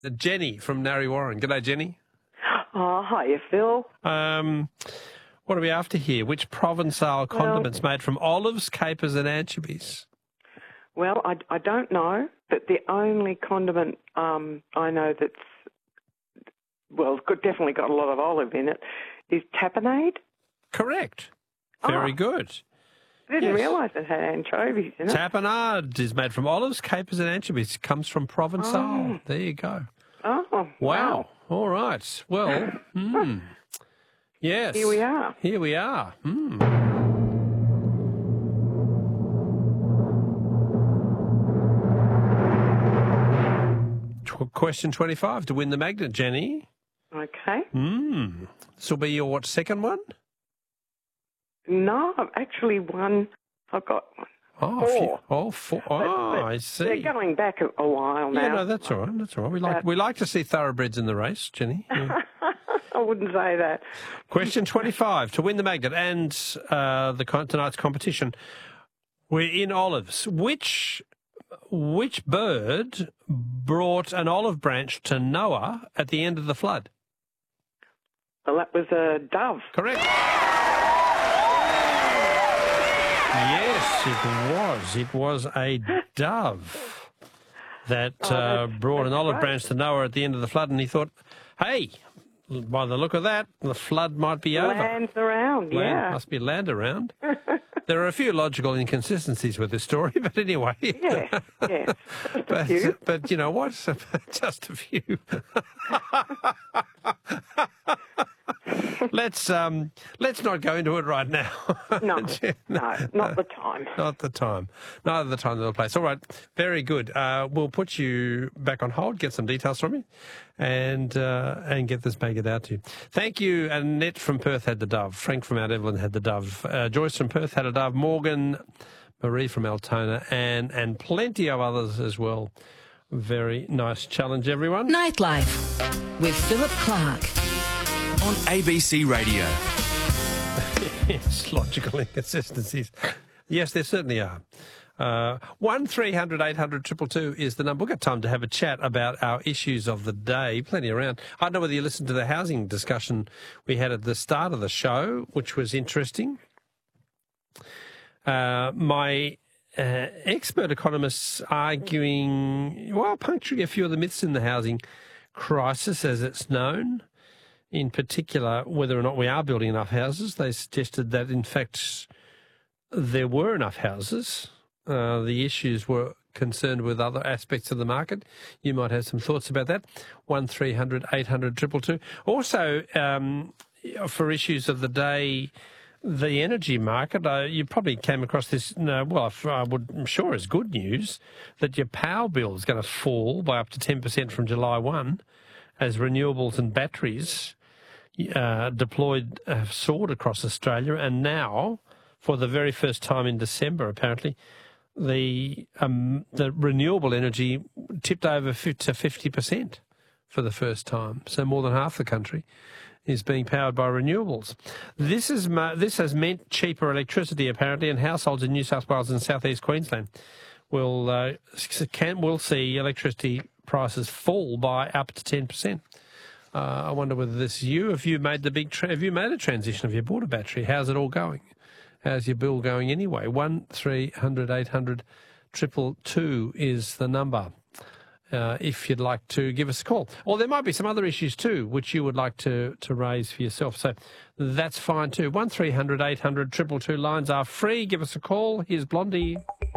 Jenny from Narre Warren. G'day, Jenny. Oh, hiya, Phil. What are we after here? Which Provençal condiments made from olives, capers and anchovies? Well, I don't know, but the only condiment I know that's, definitely got a lot of olive in it, is tapenade. Correct. Very good. I didn't realise it had anchovies in it. Tapenade is made from olives, capers and anchovies. It comes from Provençal. There you go. Oh, wow. All right. Well, yes. Here we are. Here we are. Question 25 to win the magnet, Jenny. Okay. This will be your, second one? No, I've actually won. I've got one. Four. But I see. They're going back a while now. Yeah, no, that's all right. That's all right. We like to see thoroughbreds in the race, Jenny. Yeah. I wouldn't say that. Question 25 to win the magnet and tonight's competition. We're in olives. Which bird brought an olive branch to Noah at the end of the flood? Well, that was a dove. Correct. Yes, it was. It was a dove that brought an olive branch to Noah at the end of the flood, and he thought, hey, by the look of that, the flood might be over. Land's around, Must be land around. There are a few logical inconsistencies with this story, but anyway. Yeah. Just a few. But you know what? Just a few. Let's not go into it right now. No, not the time. Not the time. Neither the time nor the place. All right, very good. We'll put you back on hold, get some details from you, and get this maggot out to you. Thank you. Annette from Perth had the dove. Frank from Mount Evelyn had the dove. Joyce from Perth had a dove. Morgan, Marie from Altona, and plenty of others as well. Very nice challenge, everyone. Nightlife with Philip Clark. On ABC Radio. Yes, logical inconsistencies. Yes, there certainly are. 1300 800 222 is the number. We've got time to have a chat about our issues of the day. Plenty around. I don't know whether you listened to the housing discussion we had at the start of the show, which was interesting. My expert economists arguing, puncturing a few of the myths in the housing crisis as it's known. In particular, whether or not we are building enough houses. They suggested that, in fact, there were enough houses. The issues were concerned with other aspects of the market. You might have some thoughts about that. 1300 800 222. Also, for issues of the day, the energy market, you probably came across this, I'm sure is good news, that your power bill is going to fall by up to 10% from July 1 as renewables and batteries deployed have soared across Australia, and now, for the very first time in December, apparently, the renewable energy tipped over to 50% for the first time. So more than half the country is being powered by renewables. This has meant cheaper electricity, apparently, and households in New South Wales and South East Queensland will see electricity prices fall by up to 10%. I wonder whether this is you. Have you made have you made a transition? Have you bought a battery? How's it all going? How's your bill going anyway? 1300 800 222 is the number. If you'd like to give us a call. Or there might be some other issues too, which you would like to raise for yourself. So that's fine too. 1300 800 222 lines are free. Give us a call. Here's Blondie.